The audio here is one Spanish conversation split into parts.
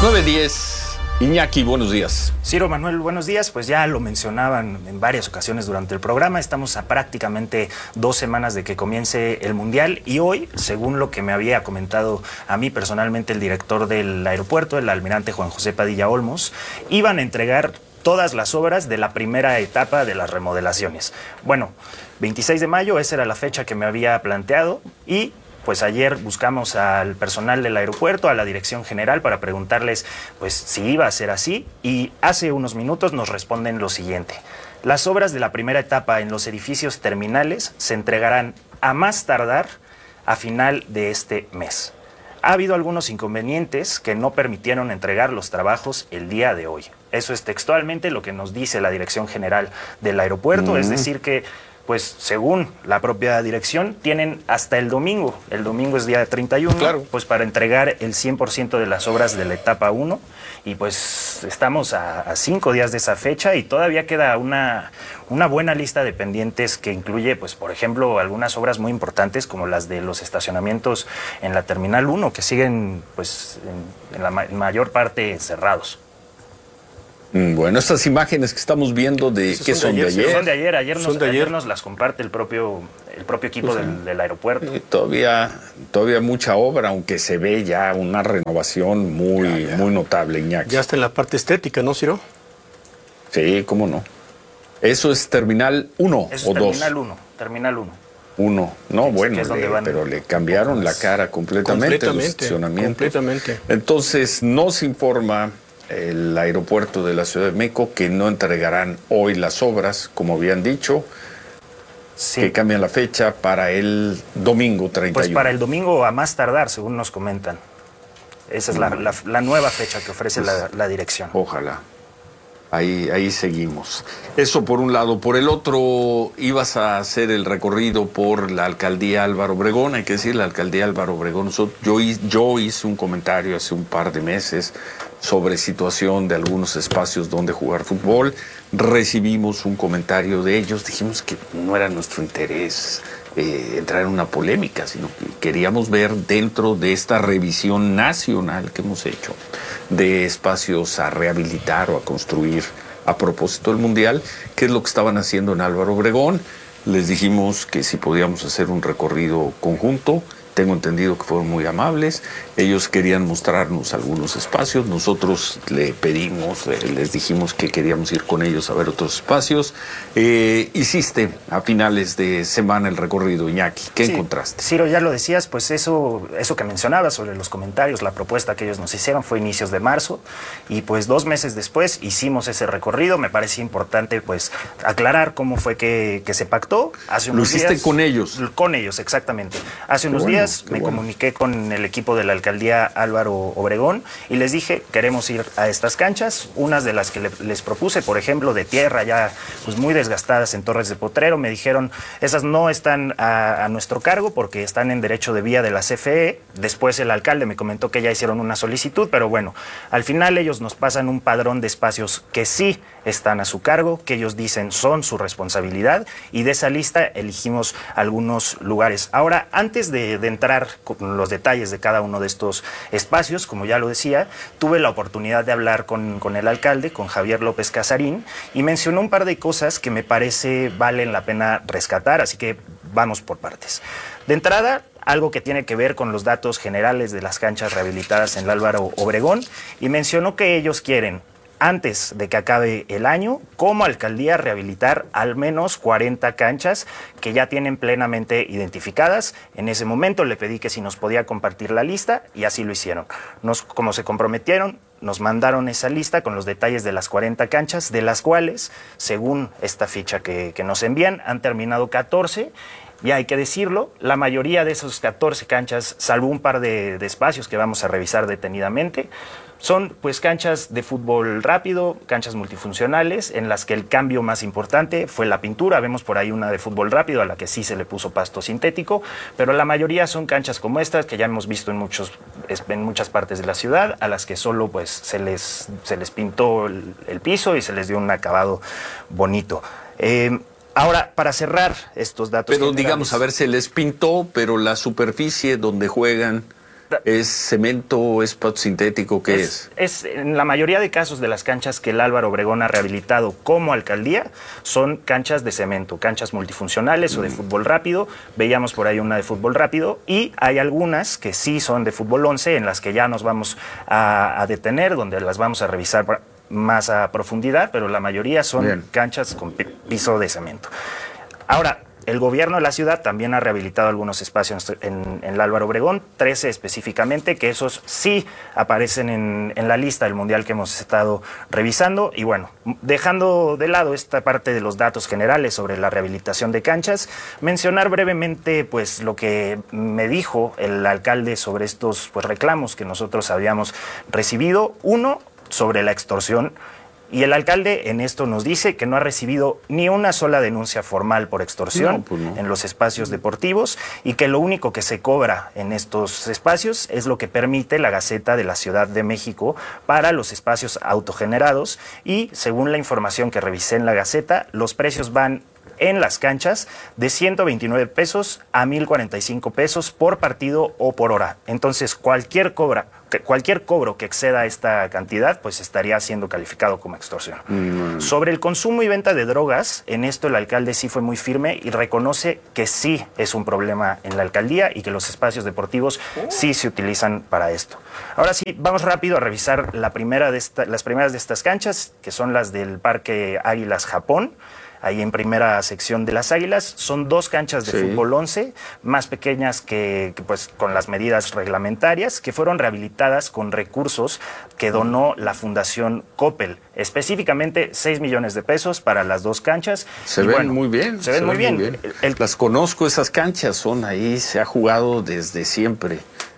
9:10. Iñaki, buenos días. Ciro, Manuel, buenos días. Pues ya lo mencionaban en varias ocasiones durante el programa. Estamos a prácticamente 2 semanas de que comience el Mundial y hoy, según lo que me había comentado a mí personalmente el director del aeropuerto, el almirante Juan José Padilla Olmos, iban a entregar todas las obras de la primera etapa de las remodelaciones. Bueno, 26 de mayo, esa era la fecha que me había planteado y pues ayer buscamos al personal del aeropuerto, a la dirección general, para preguntarles pues si iba a ser así, y hace unos minutos nos responden lo siguiente: las obras de la primera etapa en los edificios terminales se entregarán a más tardar a final de este mes. Ha habido algunos inconvenientes que no permitieron entregar los trabajos el día de hoy. Eso es textualmente lo que nos dice la dirección general del aeropuerto, es decir que pues según la propia dirección, tienen hasta el domingo es día 31, claro, pues para entregar el 100% de las obras de la etapa 1, y pues estamos a 5 días de esa fecha y todavía queda una buena lista de pendientes que incluye, pues por ejemplo, algunas obras muy importantes como las de los estacionamientos en la Terminal 1, que siguen pues en la mayor parte cerrados. Bueno, estas imágenes que estamos viendo de ¿qué son de ayer? Son de ayer. Ayer nos las comparte el propio equipo del aeropuerto. Todavía mucha obra, aunque se ve ya una renovación muy notable, Iñaki. Ya está en la parte estética, ¿no, Ciro? Sí, cómo no. ¿Eso es Terminal 1 Eso o 2? Terminal 1. 1. No, bueno, pero le cambiaron la cara completamente. Completamente. Entonces, nos informa el aeropuerto de la Ciudad de México que no entregarán hoy las obras, como habían dicho, sí, que cambian la fecha para el domingo 31. Pues para el domingo a más tardar, según nos comentan. Esa es la nueva fecha que ofrece pues, la dirección. Ojalá. Ahí seguimos. Eso por un lado. Por el otro, ibas a hacer el recorrido por la alcaldía Álvaro Obregón. Hay que decir, la alcaldía Álvaro Obregón. Yo hice un comentario hace un par de meses sobre situación de algunos espacios donde jugar fútbol. Recibimos un comentario de ellos. Dijimos que no era nuestro interés entrar en una polémica, sino que queríamos ver dentro de esta revisión nacional que hemos hecho de espacios a rehabilitar o a construir a propósito del Mundial, qué es lo que estaban haciendo en Álvaro Obregón. Les dijimos que si podíamos hacer un recorrido conjunto. Tengo entendido que fueron muy amables. Ellos querían mostrarnos algunos espacios. Nosotros le pedimos, les dijimos que queríamos ir con ellos a ver otros espacios. Hiciste a finales de semana el recorrido, Iñaki. ¿Qué encontraste? Ciro, ya lo decías, pues eso que mencionabas sobre los comentarios, la propuesta que ellos nos hicieron fue inicios de marzo. Y pues 2 meses después hicimos ese recorrido. Me parece importante pues aclarar cómo fue que se pactó. Hace unos días. ¿Lo hiciste con ellos? Con ellos, exactamente. Hace unos días me comuniqué con el equipo de la alcaldía Álvaro Obregón y les dije, queremos ir a estas canchas, unas de las que les propuse, por ejemplo, de tierra ya pues muy desgastadas en Torres de Potrero. Me dijeron, esas no están a nuestro cargo porque están en derecho de vía de la CFE. Después el alcalde me comentó que ya hicieron una solicitud, pero bueno, al final ellos nos pasan un padrón de espacios que sí están a su cargo, que ellos dicen son su responsabilidad, y de esa lista elegimos algunos lugares. Ahora, antes de entrar con los detalles de cada uno de estos espacios, como ya lo decía, tuve la oportunidad de hablar con el alcalde, con Javier López Casarín, y mencionó un par de cosas que me parece valen la pena rescatar, así que vamos por partes. De entrada, algo que tiene que ver con los datos generales de las canchas rehabilitadas en el Álvaro Obregón, y mencionó que ellos quieren, antes de que acabe el año, como alcaldía, rehabilitar al menos 40 canchas que ya tienen plenamente identificadas. En ese momento le pedí que si nos podía compartir la lista y así lo hicieron. Como se comprometieron, nos mandaron esa lista con los detalles de las 40 canchas, de las cuales, según esta ficha que nos envían, han terminado 14. Y hay que decirlo, la mayoría de esos 14 canchas, salvo un par de espacios que vamos a revisar detenidamente, son pues canchas de fútbol rápido, canchas multifuncionales, en las que el cambio más importante fue la pintura. Vemos por ahí una de fútbol rápido a la que sí se le puso pasto sintético, pero la mayoría son canchas como estas que ya hemos visto en muchas partes de la ciudad, a las que solo pues se les pintó el piso y se les dio un acabado bonito. Ahora, para cerrar estos datos pero generales, digamos, a ver, se les pintó, pero la superficie donde juegan ¿Es cemento, es pasto sintético? ¿Qué es? Es en la mayoría de casos de las canchas que el Álvaro Obregón ha rehabilitado como alcaldía, son canchas de cemento, canchas multifuncionales o de fútbol rápido. Veíamos por ahí una de fútbol rápido y hay algunas que sí son de fútbol 11 en las que ya nos vamos a detener, donde las vamos a revisar más a profundidad, pero la mayoría son canchas con piso de cemento. Ahora, el gobierno de la ciudad también ha rehabilitado algunos espacios en el Álvaro Obregón, 13 específicamente, que esos sí aparecen en la lista del mundial que hemos estado revisando. Y bueno, dejando de lado esta parte de los datos generales sobre la rehabilitación de canchas, mencionar brevemente pues lo que me dijo el alcalde sobre estos pues reclamos que nosotros habíamos recibido. Uno, sobre la extorsión. Y el alcalde en esto nos dice que no ha recibido ni una sola denuncia formal por extorsión en los espacios deportivos y que lo único que se cobra en estos espacios es lo que permite la Gaceta de la Ciudad de México para los espacios autogenerados y según la información que revisé en la Gaceta, los precios van en las canchas de 129 pesos a 1,045 pesos por partido o por hora. Entonces, cualquier cobro que exceda esta cantidad, pues estaría siendo calificado como extorsión. Sobre el consumo y venta de drogas, en esto el alcalde sí fue muy firme y reconoce que sí es un problema en la alcaldía y que los espacios deportivos sí se utilizan para esto. Ahora sí, vamos rápido a revisar las primeras de estas canchas, que son las del Parque Águilas Japón. Ahí en primera sección de las Águilas, son 2 canchas de fútbol 11, más pequeñas que pues con las medidas reglamentarias, que fueron rehabilitadas con recursos que donó la Fundación Coppel, específicamente 6 millones de pesos para las 2 canchas. Se ven muy bien. Se ven muy bien. Las conozco, esas canchas son ahí, se ha jugado desde siempre.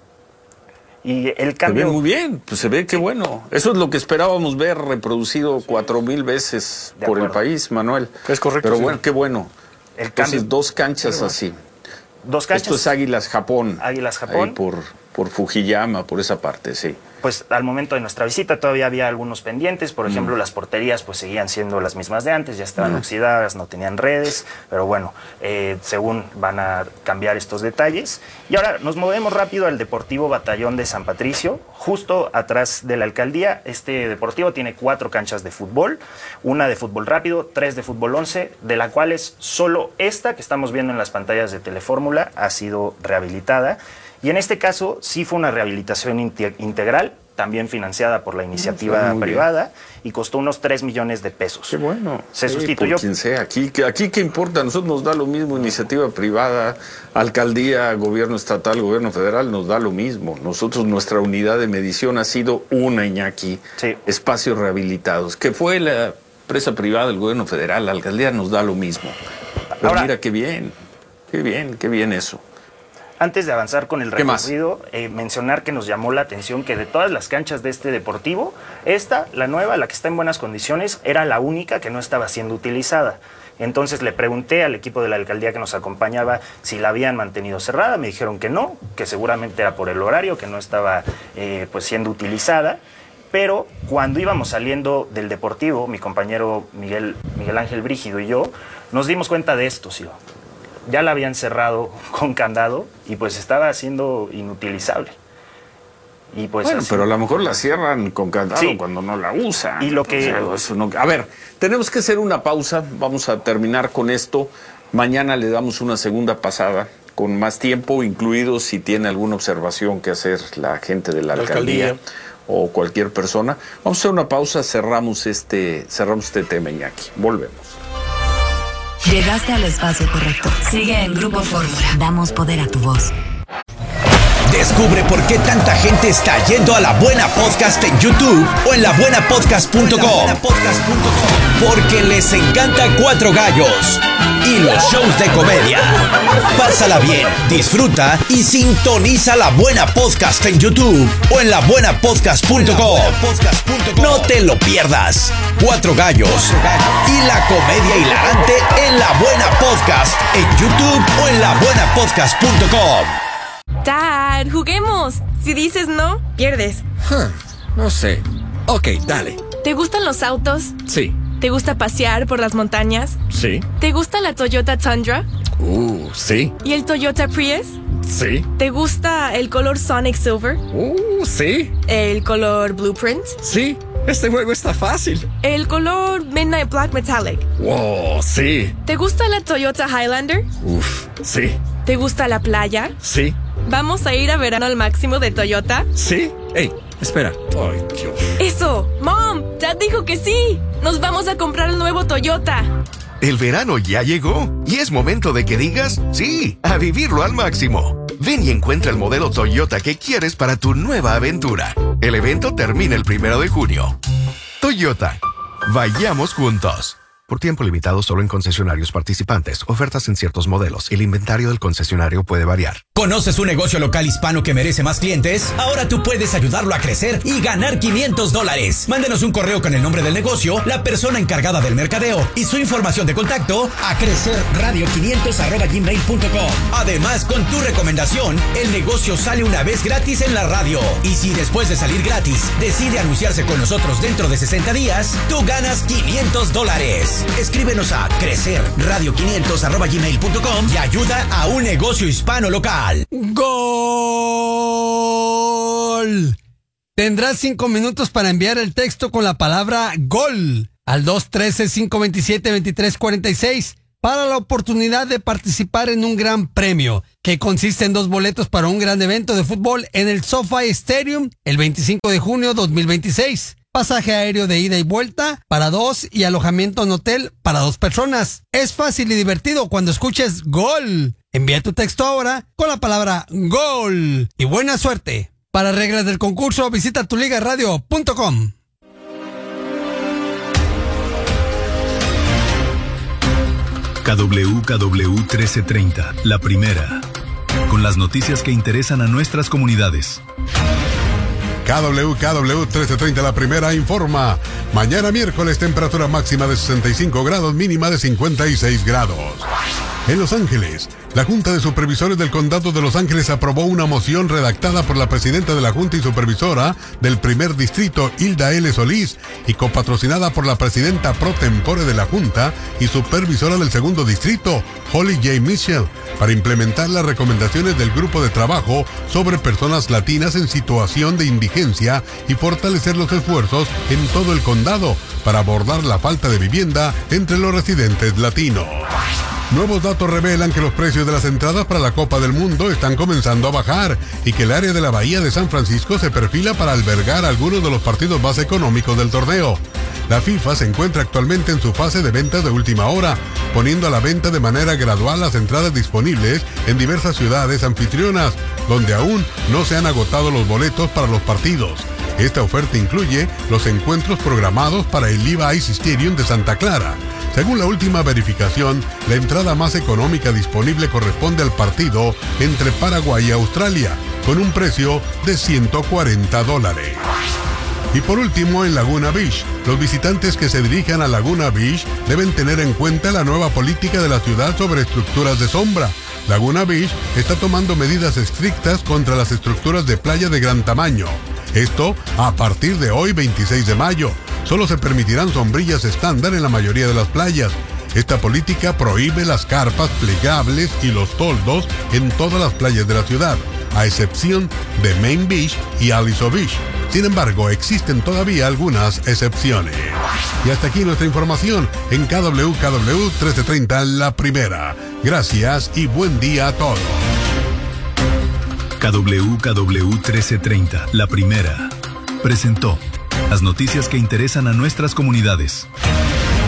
Y el cambio... Se ve muy bien, pues se ve que bueno. Eso es lo que esperábamos ver reproducido 4,000 veces por el país, Manuel. Es correcto. Pero bueno, qué bueno. Entonces, 2 canchas así. 2 canchas. Esto es Águilas Japón. Águilas Japón. Ahí por Fujiyama, por esa parte, sí. Pues al momento de nuestra visita todavía había algunos pendientes, por ejemplo las porterías pues seguían siendo las mismas de antes, ya estaban oxidadas, no tenían redes, pero bueno, según van a cambiar estos detalles. Y ahora nos movemos rápido al Deportivo Batallón de San Patricio, justo atrás de la alcaldía. Este deportivo tiene 4 canchas de fútbol, una de fútbol rápido, 3 de fútbol 11, de la cual es solo esta que estamos viendo en las pantallas de Telefórmula ha sido rehabilitada. Y en este caso sí fue una rehabilitación integral, también financiada por la iniciativa privada, y costó unos 3 millones de pesos. Qué bueno. Se sustituyó. Por quien sea. Aquí qué importa, a nosotros nos da lo mismo, iniciativa privada, alcaldía, gobierno estatal, gobierno federal, nos da lo mismo. Nosotros, nuestra unidad de medición ha sido una, Iñaki, espacios rehabilitados, que fue la empresa privada, el gobierno federal, la alcaldía nos da lo mismo. Pero ahora, mira qué bien eso. Antes de avanzar con el recorrido, mencionar que nos llamó la atención que de todas las canchas de este deportivo, esta, la nueva, la que está en buenas condiciones, era la única que no estaba siendo utilizada. Entonces le pregunté al equipo de la alcaldía que nos acompañaba si la habían mantenido cerrada, me dijeron que no, que seguramente era por el horario, que no estaba pues siendo utilizada. Pero cuando íbamos saliendo del deportivo, mi compañero Miguel Ángel Brígido y yo, nos dimos cuenta de esto, ¿sí? Ya la habían cerrado con candado y pues estaba siendo inutilizable. Y pues bueno, pero a lo mejor la cierran con candado cuando no la usan. Y lo que... Eso no... A ver, tenemos que hacer una pausa, vamos a terminar con esto. Mañana le damos una segunda pasada con más tiempo, incluido si tiene alguna observación que hacer la gente de la alcaldía o cualquier persona. Vamos a hacer una pausa, cerramos este tema, Iñaki. Volvemos. Llegaste al espacio correcto. Sigue en Grupo Fórmula. Damos poder a tu voz. Descubre por qué tanta gente está yendo a La Buena Podcast en YouTube o en labuenapodcast.com. Porque les encanta Cuatro Gallos y los shows de comedia. Pásala bien, disfruta y sintoniza La Buena Podcast en YouTube o en labuenapodcast.com. No te lo pierdas. Cuatro Gallos y la comedia hilarante en La Buena Podcast en YouTube o en labuenapodcast.com. Dad, juguemos. Si dices no, pierdes. No sé. Ok, dale. ¿Te gustan los autos? Sí. ¿Te gusta pasear por las montañas? Sí. ¿Te gusta la Toyota Tundra? Sí. ¿Y el Toyota Prius? Sí. ¿Te gusta el color Sonic Silver? Sí. ¿El color Blueprint? Sí. Este juego está fácil. ¿El color Midnight Black Metallic? Wow, sí. ¿Te gusta la Toyota Highlander? Sí. ¿Te gusta la playa? Sí. ¿Vamos a ir a verano al máximo de Toyota? Sí. Ey, espera. Ay, Dios. ¡Eso! ¡Mom! ¡Dad dijo que sí! ¡Nos vamos a comprar el nuevo Toyota! El verano ya llegó y es momento de que digas sí a vivirlo al máximo. Ven y encuentra el modelo Toyota que quieres para tu nueva aventura. El evento termina el 1 de junio. Toyota. Vayamos juntos. Por tiempo limitado solo en concesionarios participantes. Ofertas en ciertos modelos. El inventario del concesionario puede variar. ¿Conoces un negocio local hispano que merece más clientes? Ahora tú puedes ayudarlo a crecer y ganar $500. Mándenos un correo con el nombre del negocio, la persona encargada del mercadeo y su información de contacto a crecerradio500@gmail.com. Además, con tu recomendación, el negocio sale una vez gratis en la radio. Y si después de salir gratis decide anunciarse con nosotros dentro de 60 días, tú ganas $500. Escríbenos a crecerradio500@gmail.com y ayuda a un negocio hispano local. ¡Gol! Tendrás 5 minutos para enviar el texto con la palabra GOL al 213-527-2346 para la oportunidad de participar en un gran premio que consiste en 2 boletos para un gran evento de fútbol en el SoFi Stadium el 25 de junio 2026. Pasaje aéreo de ida y vuelta para 2 y alojamiento en hotel para 2 personas. Es fácil y divertido cuando escuches GOL. Envía tu texto ahora con la palabra GOL y buena suerte. Para reglas del concurso visita tuligaradio.com. KWKW 1330, la primera, con las noticias que interesan a nuestras comunidades. KWKW 1330, la primera, informa. Mañana miércoles, temperatura máxima de 65 grados, mínima de 56 grados. En Los Ángeles, la Junta de Supervisores del Condado de Los Ángeles aprobó una moción redactada por la presidenta de la Junta y supervisora del primer distrito, Hilda L. Solís, y copatrocinada por la presidenta pro tempore de la Junta y supervisora del segundo distrito, Holly J. Mitchell, para implementar las recomendaciones del grupo de trabajo sobre personas latinas en situación de indigencia y fortalecer los esfuerzos en todo el condado para abordar la falta de vivienda entre los residentes latinos. Nuevos datos revelan que los precios de las entradas para la Copa del Mundo están comenzando a bajar y que el área de la Bahía de San Francisco se perfila para albergar algunos de los partidos más económicos del torneo. La FIFA se encuentra actualmente en su fase de ventas de última hora, poniendo a la venta de manera gradual las entradas disponibles en diversas ciudades anfitrionas, donde aún no se han agotado los boletos para los partidos. Esta oferta incluye los encuentros programados para el Levi's Stadium de Santa Clara. Según la última verificación, la entrada más económica disponible corresponde al partido entre Paraguay y Australia, con un precio de $140. Y por último, en Laguna Beach, los visitantes que se dirijan a Laguna Beach deben tener en cuenta la nueva política de la ciudad sobre estructuras de sombra. Laguna Beach está tomando medidas estrictas contra las estructuras de playa de gran tamaño. Esto a partir de hoy, 26 de mayo. Solo se permitirán sombrillas estándar en la mayoría de las playas. Esta política prohíbe las carpas plegables y los toldos en todas las playas de la ciudad, a excepción de Main Beach y Aliso Beach. Sin embargo, existen todavía algunas excepciones. Y hasta aquí nuestra información en KWKW 1330, la primera. Gracias y buen día a todos. KWKW 1330, la primera, presentó las noticias que interesan a nuestras comunidades.